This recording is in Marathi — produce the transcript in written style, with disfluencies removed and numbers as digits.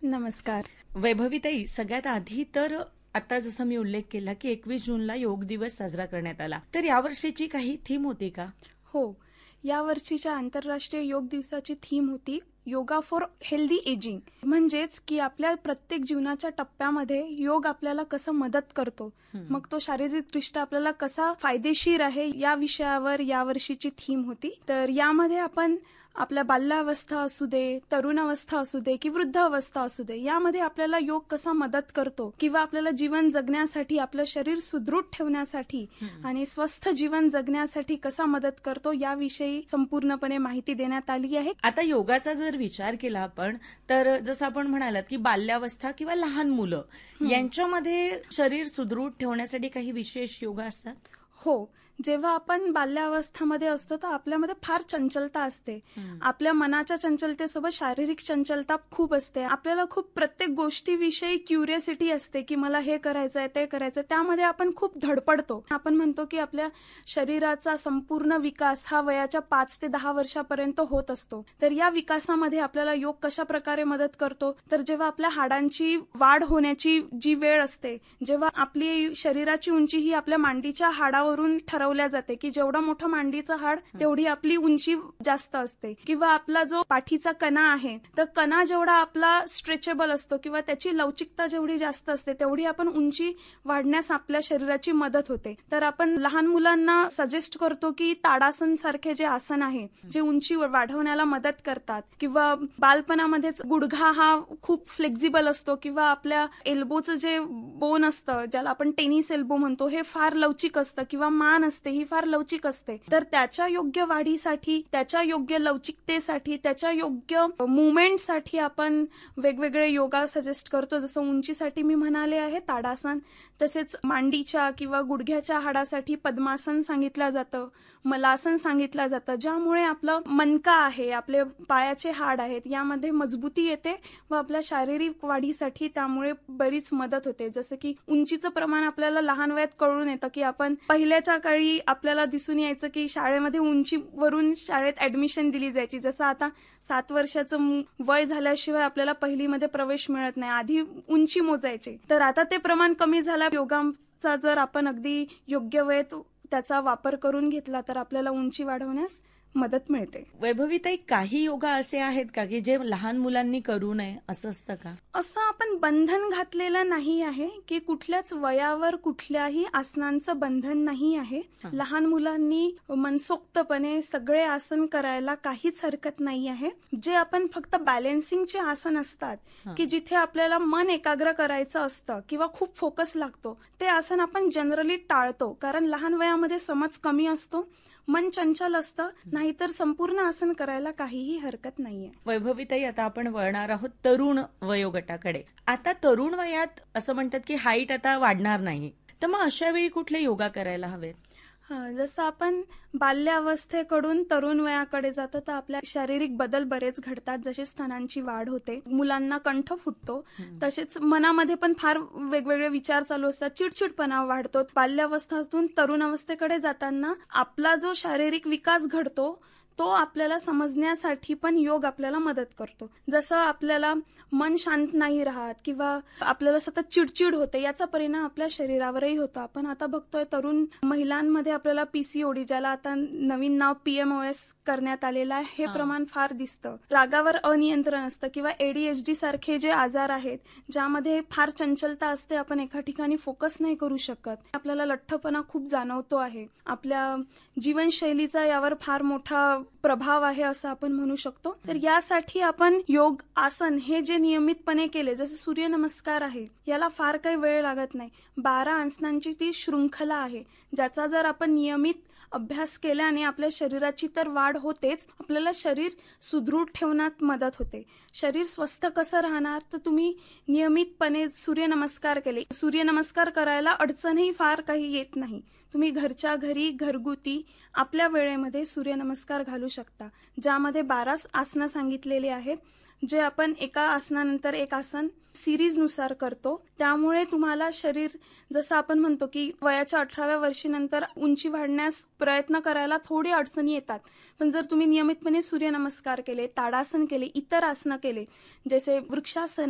नमस्कार. वैभवीताई, सगळ्यात आधी तर आता जसं मी उल्लेख केला की 21 जूनला योग दिवस साजरा करण्यात आला, तर यावर्षीची काही थीम होती का? हो, या वर्षीच्या आंतरराष्ट्रीय योग दिवसाची थीम होती योगा फॉर हेल्दी एजिंग. म्हणजेच की आपल्या प्रत्येक जीवनाच्या टप्प्यामध्ये योग आपल्याला कसं मदत करतो, मग तो शारीरिकदृष्ट्या आपल्याला कसा फायदेशीर आहे, या विषयावर यावर्षीची थीम होती. तर यामध्ये आपण आपल्या बाल्यावस्था असू दे, तरुणावस्था असू दे की वृद्ध अवस्था असू दे, यामध्ये आपल्याला योग कसा मदत करतो किंवा आपल्याला जीवन जगण्यासाठी, आपलं शरीर सुदृढ ठेवण्यासाठी आणि स्वस्थ जीवन जगण्यासाठी कसा मदत करतो, याविषयी संपूर्णपणे माहिती देण्यात आली आहे. आता योगाचा जर विचार केला आपण, तर जसं आपण म्हणालात की बाल्यावस्था किंवा लहान मुलं यांच्यामध्ये शरीर सुदृढ ठेवण्यासाठी काही विशेष योगा असतात? हो, जेव्हा आपण बाल्यावस्थामध्ये असतो तर आपल्यामध्ये फार चंचलता असते. आपल्या मनाच्या चंचलतेसोबत शारीरिक चंचलता खूप असते. आपल्याला खूप प्रत्येक गोष्टीविषयी क्युरियोसिटी असते की मला हे करायचंय, ते करायचंय. त्यामध्ये आपण खूप धडपडतो. आपण म्हणतो की आपल्या शरीराचा संपूर्ण विकास हा वयाच्या 5 ते 10 वर्षापर्यंत होत असतो. तर या विकासामध्ये आपल्याला योग कशा प्रकारे मदत करतो, तर जेव्हा आपल्या हाडांची वाढ होण्याची जी वेळ असते, जेव्हा आपली शरीराची उंची ही आपल्या मांडीच्या हाडावरून ठरवल्या जाते की जेवढा मोठं मांडीचं हाड तेवढी आपली उंची जास्त असते, किंवा आपला जो पाठीचा कणा आहे तर कणा जेवढा आपला स्ट्रेचेबल असतो किंवा त्याची लवचिकता जेवढी जास्त असते तेवढी आपण उंची वाढण्यास आपल्या शरीराची मदत होते. तर आपण लहान मुलांना सजेस्ट करतो की ताडासन सारखे जे आसन आहे जे उंची वाढवण्याला मदत करतात, किंवा बालपणामध्येच गुडघा हा खूप फ्लेक्झिबल असतो किंवा आपल्या एल्बोचं जे बोन असतं ज्याला आपण टेनिस एल्बो म्हणतो हे फार लवचिक असतं, किंवा मान असते ही फार लवचिक असते. तर त्याच्या योग्य वाढीसाठी, त्याच्या योग्य लवचिकतेसाठी, त्याच्या योग्य मुवमेंटसाठी आपण वेगवेगळे योगा सजेस्ट करतो. जसं उंचीसाठी मी म्हणाले आहे ताडासन, तसेच मांडीच्या किंवा गुडघ्याच्या हाडासाठी पद्मासन सांगितलं जातं, मलासन सांगितलं जातं, ज्यामुळे आपलं मणका आहे, आपले पायाचे हाड आहेत यामध्ये मजबूती येते व आपल्या शारीरिक वाढीसाठी त्यामुळे बरीच मदत होते. जसं की उंचीचं प्रमाण आपल्याला लहान वयात कळून येतं की आपण पहिल्याच्या काळी आपल्याला दिसून यायचं की शाळेमध्ये उंचीवरून शाळेत ऍडमिशन दिली जायची. जसं आता 7 वर्षाचं वय झाल्याशिवाय आपल्याला पहिलीमध्ये प्रवेश मिळत नाही, आधी उंची मोजायचे. तर आता ते प्रमाण कमी झालं. योगाचा जर आपण अगदी योग्य वेळेत त्याचा वापर करून घेतला तर आपल्याला उंची वाढवण्यास मदत मिळते. वैभवीताई, काही योगा असे आहेत का की जे लहान मुलांनी करू नये, असं असतं का? असं आपण बंधन घातलेलं नाही आहे की कुठल्याच वयावर कुठल्याही आसनांचं बंधन नाही आहे. लहान मुलांनी मनसोक्तपणे सगळे आसन करायला काहीच हरकत नाही आहे. जे आपण फक्त बॅलेन्सिंगचे आसन असतात की जिथे आपल्याला मन एकाग्र करायचं असतं किंवा खूप फोकस लागतो, ते आसन आपण जनरली टाळतो, कारण लहान वयामध्ये समज कमी असतो, मन चंचल असतं. नाहीतर संपूर्ण आसन करायला काहीही हरकत नाहीये. वैभवीताई, आता आपण वळणार आहोत तरुण वयोगटाकडे. आता तरुण वयात असं म्हणतात की हाईट आता वाढणार नाही, तर मग अशा वेळी कुठले योगा करायला हवेत? जसं आपण बाल्यावस्थेकडून तरुण वयाकडे जातो तर आपल्या शारीरिक बदल बरेच घडतात. जसे स्तनांची वाढ होते, मुलांना कंठ फुटतो, तसेच मनामध्ये पण फार वेगवेगळे विचार चालू असतात, चिडचिडपणा वाढतो. बाल्यावस्थेतून तरुण अवस्थेकडे जाताना आपला जो शारीरिक विकास घडतो तो आपल्याला समजण्यासाठी पण योग आपल्याला मदत करतो. जसं आपल्याला मन शांत नाही राहत किंवा आपल्याला सतत चिडचिड होते, याचा परिणाम आपल्या शरीरावरही होतो. आपण आता बघतोय तरुण महिलांमध्ये आपल्याला पीसीओडी, ज्याला आता नवीन नाव PMOS करण्यात आलेलं आहे, हे प्रमाण फार दिसतं. रागावर अनियंत्रण असतं किंवा ADHD सारखे जे आजार आहेत ज्यामध्ये फार चंचलता असते, आपण एका ठिकाणी फोकस नाही करू शकत, आपल्याला लठ्ठपणा खूप जाणवतो आहे. आपल्या जीवनशैलीचा यावर फार मोठा प्रभाव आहे असं आपण म्हणू शकतो. तर यासाठी आपण योग आसन हे जे नियमितपणे केले, जसं सूर्यनमस्कार आहे, याला फार काही वेळ लागत नाही. 12 आसनांची ती शृंखला आहे, ज्याचा जर आपण नियमित अभ्यास केल्याने आपल्या शरीराची तर वाढ होतेच, आपल्याला शरीर सुदृढ ठेवण्यात मदत होते. शरीर स्वस्थ कसं राहणार, तर तुम्ही नियमितपणे सूर्यनमस्कार केले. सूर्यनमस्कार करायला अडचणही फार काही येत नाही. तुम्ही घरच्या घरी घरगुती आपल्या वेळेमध्ये सूर्यनमस्कार घालू शकता, ज्यामध्ये 12 आसनं सांगितलेली आहेत, जे आपण एका आसनानंतर एक आसन सिरीजनुसार करतो. त्यामुळे तुम्हाला शरीर, जसं आपण म्हणतो की वयाच्या 18व्या वर्षीनंतर उंची वाढण्यास प्रयत्न करायला थोडी अडचणी येतात, पण जर तुम्ही नियमितपणे सूर्यनमस्कार केले, ताडासन केले, इतर आसनं केले, जसे वृक्षासन